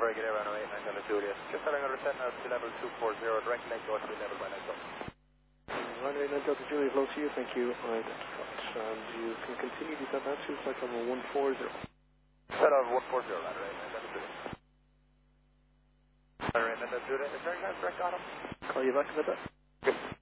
very good air, runway 89 Delta Juliet. Just starting on descent now to level 240, direct leg north to level by 90. Runway 9 Delta Juliet, low to you, thank you. Right, and you can continue to descend now to flight level 140. Set of 140, runway 9 Delta Juliet. Runway 9 Delta Juliet, is there any direct on him? Call you back in a bit. Good.